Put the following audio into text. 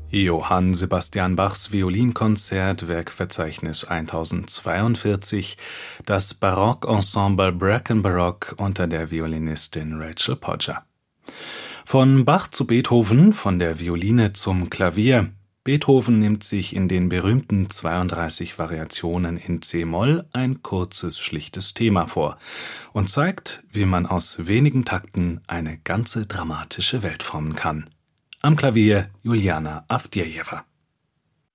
Johann Sebastian Bachs Violinkonzert, Werkverzeichnis 1042, das Barockensemble Brackenbarock unter der Violinistin Rachel Podger. Von Bach zu Beethoven, von der Violine zum Klavier. Beethoven nimmt sich in den berühmten 32 Variationen in c-Moll ein kurzes, schlichtes Thema vor und zeigt, wie man aus wenigen Takten eine ganze dramatische Welt formen kann. Am Klavier Juliana Avdjejewa.